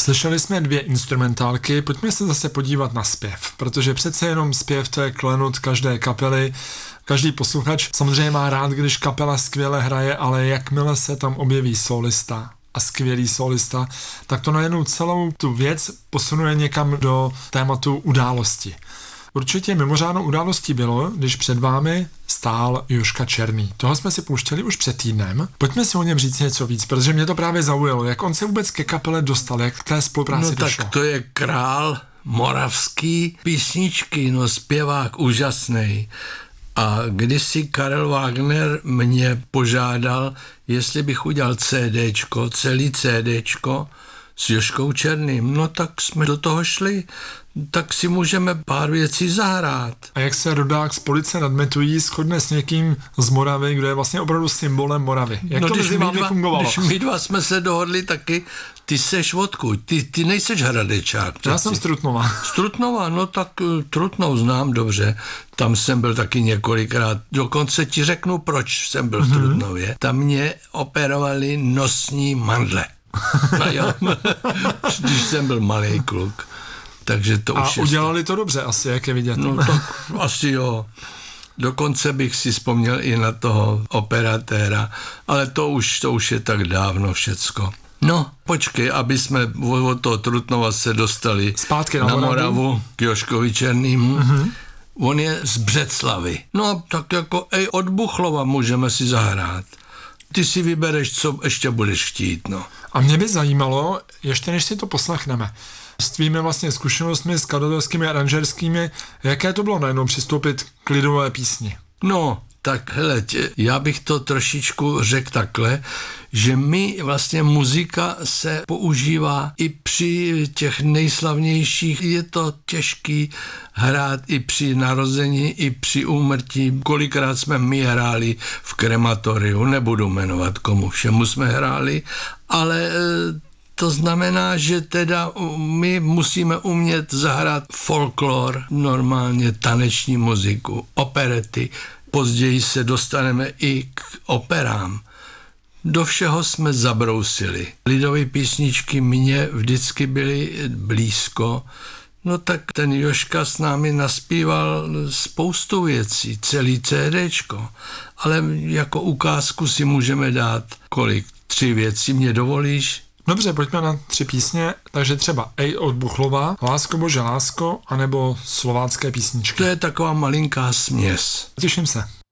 Slyšeli jsme 2 instrumentálky, pojďme se zase podívat na zpěv, protože přece jenom zpěv to je klenot každé kapely. Každý posluchač samozřejmě má rád, když kapela skvěle hraje, ale jakmile se tam objeví solista a skvělý solista, tak to najednou celou tu věc posunuje někam do tématu události. Určitě mimořádnou událostí bylo, když před vámi stál Jožka Černý. Toho jsme si pouštěli už před týdnem. Pojďme si o něm říct něco víc, protože mě to právě zaujalo. Jak on se vůbec ke kapele dostal, jak k té spolupráci došlo? Tak to je král moravský písničky, zpěvák úžasný. A kdysi Karel Wagner mě požádal, jestli bych udělal CDčko, celý CDčko s Jožkou Černým. No tak jsme do toho šli, tak si můžeme pár věcí zahrát. A jak se rodák z Police nad Metují shodne s někým z Moravy, kdo je vlastně opravdu symbolem Moravy? Jak to mezi vámi fungovalo? Když my dva jsme se dohodli taky, ty seš odkud? Ty nejseš Hradečák. Já jsem z Trutnova. Z Trutnova, no tak Trutnov znám dobře. Tam jsem byl taky několikrát. Dokonce ti řeknu, proč jsem byl v Trutnově. Tam mě operovali nosní mandle. No jo, když jsem byl malý kluk. Takže to a už udělali to dobře asi, jak je vidět. No tak asi jo. Dokonce bych si vzpomněl i na toho operatéra, ale to už je tak dávno všecko. No, počkej, aby jsme od toho Trutnova se dostali zpátky na Moravu k Jožkovi Černýmu. On je z Břeclavy. No, tak jako od Buchlova můžeme si zahrát. Ty si vybereš, co ještě budeš chtít, no. A mě by zajímalo, ještě než si to poslechneme, s tvými vlastně zkušenostmi skladatelskými a aranžerskými, jaké to bylo najednou přistoupit k lidové písni? No, tak hele, já bych to trošičku řekl takhle, že vlastně muzika se používá i při těch nejslavnějších, je to těžký hrát i při narození, i při úmrtí. Kolikrát jsme my hráli v krematoriu, nebudu jmenovat komu všemu jsme hráli, ale to znamená, že teda my musíme umět zahrát folklor, normálně taneční muziku, operety. Později se dostaneme i k operám. Do všeho jsme zabrousili. Lidové písničky mě vždycky byly blízko. No tak ten Jožka s námi naspíval spoustu věcí, celý CDčko. Ale jako ukázku si můžeme dát kolik? 3 věci, mě dovolíš? Dobře, pojďme na 3 písně, takže třeba Ej od Buchlova, Lásko bože lásko, anebo slovácké písničky. To je taková malinká směs. Těším se.